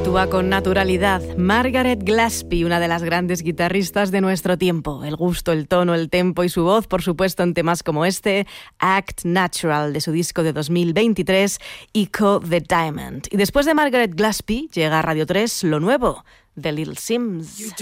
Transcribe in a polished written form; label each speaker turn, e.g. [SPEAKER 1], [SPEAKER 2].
[SPEAKER 1] actúa con naturalidad. Margaret Glaspie, una de las grandes guitarristas de nuestro tiempo. El gusto, el tono, el tempo y su voz, por supuesto, en temas como este, Act Natural, de su disco de 2023, Echo the Diamond. Y después de Margaret Glaspie, llega a Radio 3 lo nuevo, The Little Sims.